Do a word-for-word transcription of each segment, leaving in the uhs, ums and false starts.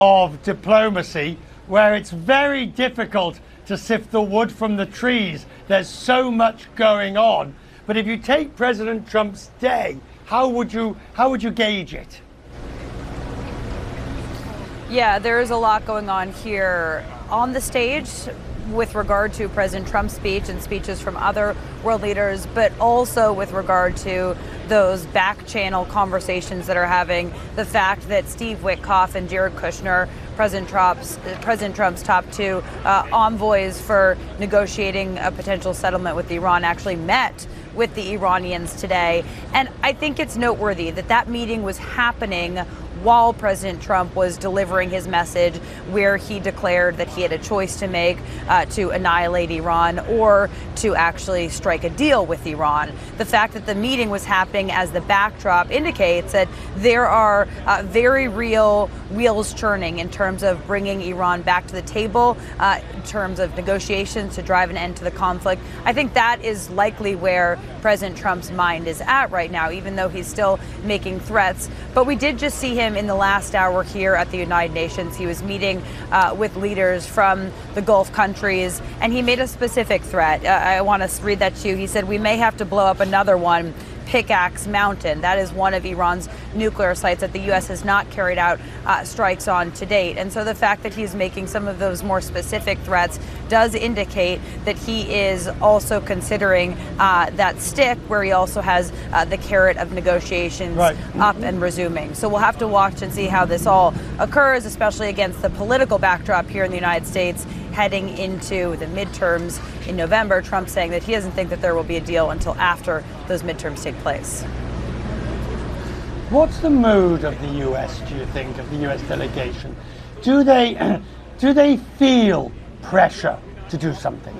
of diplomacy where it's very difficult to sift the wood from the trees. There's so much going on. But if you take President Trump's day, how would you how would you gauge it? Yeah, there is a lot going on here on the stage with regard to President Trump's speech and speeches from other world leaders, but also with regard to those back channel conversations that are having, the fact that Steve Witkoff and Jared Kushner, President Trump's, President Trump's top two uh, envoys for negotiating a potential settlement with Iran, actually met with the Iranians today. And I think it's noteworthy that that meeting was happening while President Trump was delivering his message, where he declared that he had a choice to make uh, to annihilate Iran or to actually strike a deal with Iran. The fact that the meeting was happening as the backdrop indicates that there are uh, very real wheels churning in terms of bringing Iran back to the table, uh, in terms of negotiations to drive an end to the conflict. I think that is likely where President Trump's mind is at right now, even though he's still making threats. But we did just see him in the last hour here at the United Nations. He was meeting uh, with leaders from the Gulf countries, and he made a specific threat. Uh, I want to read that to you. He said, "We may have to blow up another one, Pickaxe Mountain." That is one of Iran's nuclear sites that the U S has not carried out uh, strikes on to date. And so the fact that he's making some of those more specific threats does indicate that he is also considering uh, that stick, where he also has uh, the carrot of negotiations right. up and resuming. So we'll have to watch and see how this all occurs, especially against the political backdrop here in the United States heading into the midterms in November. Trump saying that he doesn't think that there will be a deal until after those midterms take place. What's the mood of the U S, do you think, of the U S delegation? Do they, do they feel pressure to do something?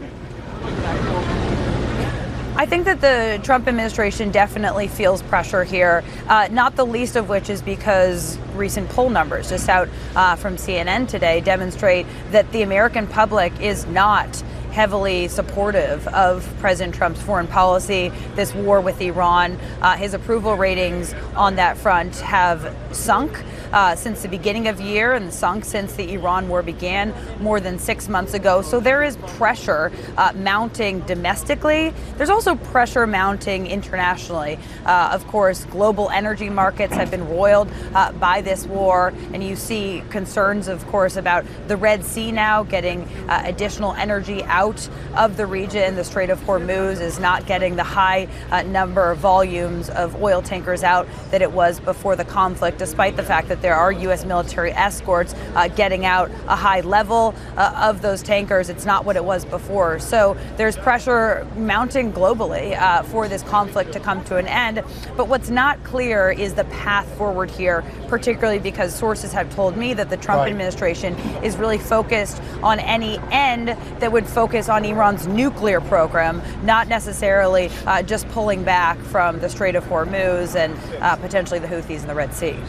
I think that the Trump administration definitely feels pressure here, uh, not the least of which is because recent poll numbers just out uh, from C N N today demonstrate that the American public is not heavily supportive of President Trump's foreign policy, this war with Iran. Uh, his approval ratings on that front have sunk uh, since the beginning of the year and sunk since the Iran war began more than six months ago. So there is pressure uh, mounting domestically. There's also pressure mounting internationally. Uh, of course, global energy markets have been roiled uh, by this war, and you see concerns, of course, about the Red Sea now getting uh, additional energy out out of the region. The Strait of Hormuz is not getting the high uh, number of volumes of oil tankers out that it was before the conflict, despite the fact that there are U S military escorts uh, getting out a high level uh, of those tankers. It's not what it was before. So there's pressure mounting globally uh, for this conflict to come to an end. But what's not clear is the path forward here, particularly because sources have told me that the Trump right. administration is really focused on any end that would focus on Iran's nuclear program, not necessarily uh, just pulling back from the Strait of Hormuz and uh, potentially the Houthis in the Red Sea.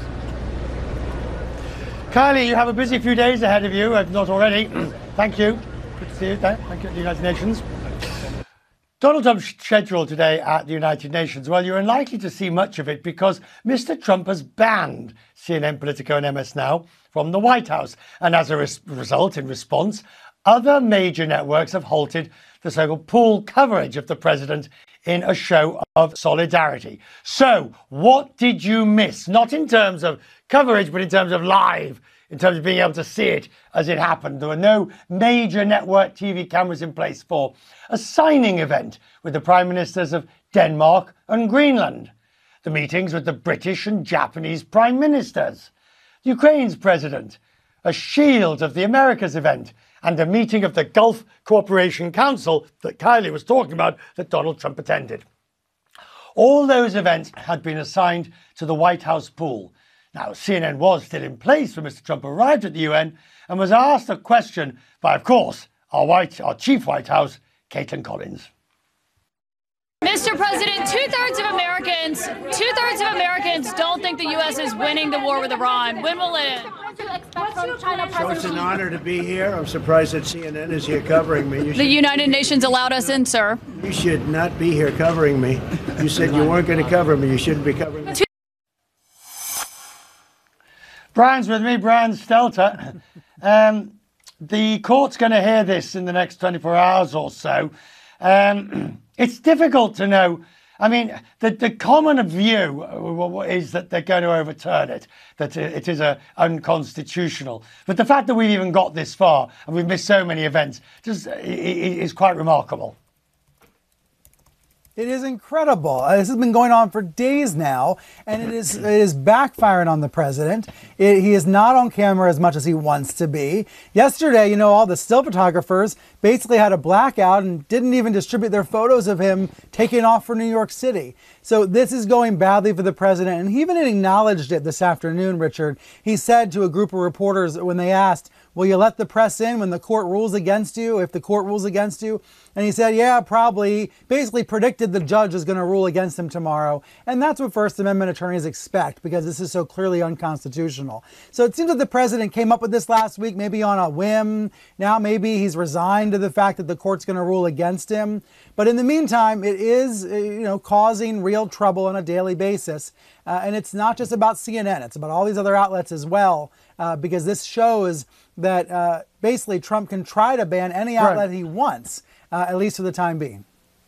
Kylie, you have a busy few days ahead of you, if not already. Thank you. Good to see you there. Thank you at the United Nations. Donald Trump's schedule today at the United Nations, well, you're unlikely to see much of it because Mister Trump has banned C N N, Politico and M S Now from the White House. And as a res- result, in response, other major networks have halted the so-called pool coverage of the president in a show of solidarity. So what did you miss? Not in terms of coverage, but in terms of live, in terms of being able to see it as it happened. There were no major network T V cameras in place for a signing event with the prime ministers of Denmark and Greenland, the meetings with the British and Japanese prime ministers, Ukraine's president, a Shield of the Americas event, and a meeting of the Gulf Cooperation Council that Kylie was talking about that Donald Trump attended. All those events had been assigned to the White House pool. Now, C N N was still in place when Mister Trump arrived at the U N and was asked a question by, of course, our, White, our chief White House, Caitlin Collins. Mister President, two-thirds of Americans, two-thirds of Americans don't think the U S is winning the war with Iran. When will it end? So it's an honor to be here. I'm surprised that C N N is here covering me. You the United Nations allowed us in, sir. You should not be here covering me. You said you weren't going to cover me. You shouldn't be covering me. Brian's with me, Brian Stelter. Um, the court's going to hear this in the next twenty-four hours or so. Um, it's difficult to know. I mean, the, the common view is that they're going to overturn it, that it is a unconstitutional. But the fact that we've even got this far and we've missed so many events just is quite remarkable. It is incredible. This has been going on for days now, and it is it is backfiring on the president. It, he is not on camera as much as he wants to be. Yesterday, you know, all the still photographers basically had a blackout and didn't even distribute their photos of him taking off for New York City. So this is going badly for the president, and he even acknowledged it this afternoon, Richard. He said to a group of reporters when they asked, will you let the press in when the court rules against you, if the court rules against you? And he said, yeah, probably. Basically predicted the judge is going to rule against him tomorrow. And that's what First Amendment attorneys expect, because this is so clearly unconstitutional. So it seems that the president came up with this last week, maybe on a whim. Now maybe he's resigned to the fact that the court's going to rule against him. But in the meantime, it is, you know, causing real trouble on a daily basis. Uh, and it's not just about C N N. It's about all these other outlets as well, uh, because this shows that uh, basically Trump can try to ban any outlet right. he wants, uh, at least for the time being.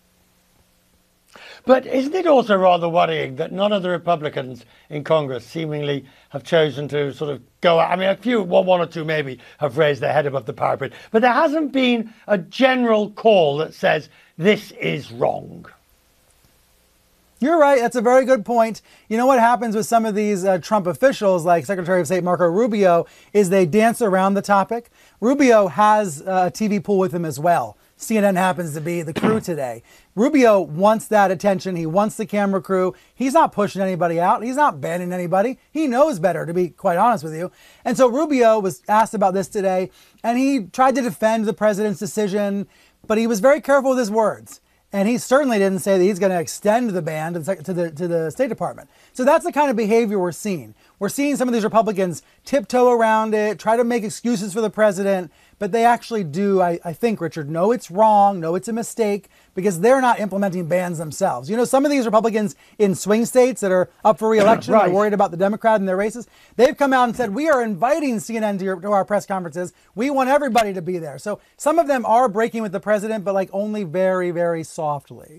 But isn't it also rather worrying that none of the Republicans in Congress seemingly have chosen to sort of go out? I mean, a few, well, one or two maybe, have raised their head above the parapet. But there hasn't been a general call that says this is wrong. You're right. That's a very good point. You know what happens with some of these uh, Trump officials, like Secretary of State Marco Rubio, is they dance around the topic. Rubio has uh, a T V pool with him as well. C N N happens to be the crew today. Rubio wants that attention. He wants the camera crew. He's not pushing anybody out. He's not banning anybody. He knows better, to be quite honest with you. And so Rubio was asked about this today, and he tried to defend the president's decision, but he was very careful with his words. And he certainly didn't say that he's going to extend the ban to the, to the to the State Department. So that's the kind of behavior we're seeing. We're seeing some of these Republicans tiptoe around it, try to make excuses for the president, but they actually do, I, I think, Richard, know it's wrong, know it's a mistake, because they're not implementing bans themselves. You know, some of these Republicans in swing states that are up for re-election right. are worried about the Democrat and their races. They've come out and said, we are inviting C N N to, your, to our press conferences. We want everybody to be there. So some of them are breaking with the president, but like only very, very softly.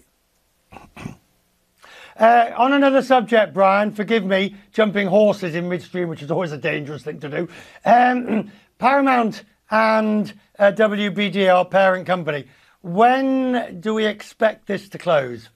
Uh, on another subject, Brian, forgive me, jumping horses in midstream, which is always a dangerous thing to do. Um, Paramount and uh, W B D, our parent company, when do we expect this to close?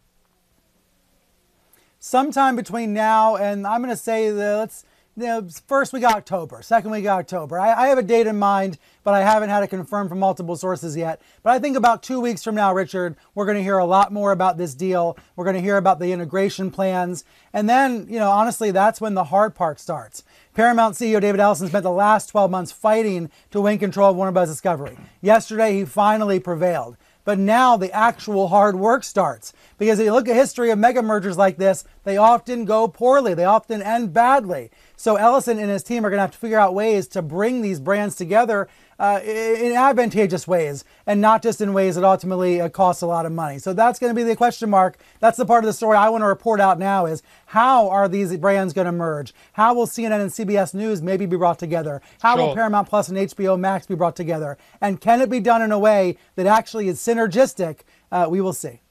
Sometime between now and, I'm going to say, the, let's, you know, first week of October, second week of October. I, I have a date in mind, but I haven't had it confirmed from multiple sources yet. But I think about two weeks from now, Richard, we're going to hear a lot more about this deal. We're going to hear about the integration plans. And then, you know, honestly, that's when the hard part starts. Paramount C E O David Ellison spent the last twelve months fighting to win control of Warner Bros. Discovery. Yesterday, he finally prevailed. But now the actual hard work starts. Because if you look at history of mega mergers like this, they often go poorly. They often end badly. So Ellison and his team are going to have to figure out ways to bring these brands together uh, in advantageous ways, and not just in ways that ultimately uh, cost a lot of money. So that's going to be the question mark. That's the part of the story I want to report out now, is how are these brands going to merge? How will C N N and C B S News maybe be brought together? How sure. will Paramount Plus and H B O Max be brought together? And can it be done in a way that actually is synergistic? Uh, we will see.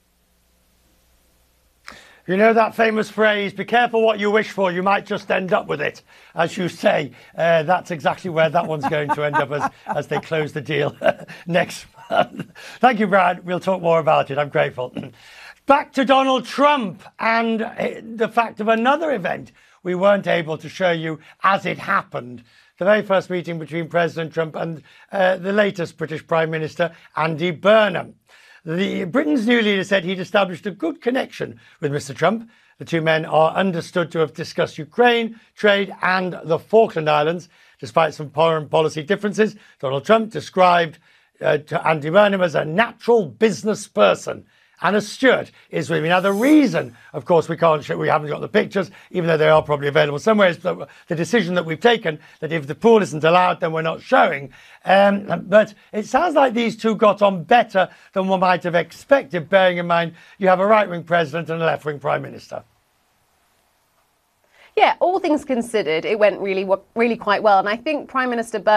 You know that famous phrase, be careful what you wish for, you might just end up with it. As you say, uh, that's exactly where that one's going to end up as, as they close the deal next month. Thank you, Brad. We'll talk more about it. I'm grateful. Back to Donald Trump and the fact of another event we weren't able to show you as it happened. The very first meeting between President Trump and uh, the latest British Prime Minister, Andy Burnham. The Britain's new leader said he'd established a good connection with Mister Trump. The two men are understood to have discussed Ukraine, trade and the Falkland Islands. Despite some foreign policy differences, Donald Trump described uh, to Andy Burnham as a natural business person. Anna Stewart is with me. Now, the reason, of course, we can't show, we haven't got the pictures, even though they are probably available somewhere, is the, the decision that we've taken that if the pool isn't allowed, then we're not showing. Um, but it sounds like these two got on better than one might have expected, bearing in mind you have a right-wing president and a left-wing prime minister. yeah, all things considered, it went really, really quite well. And I think Prime Minister Burke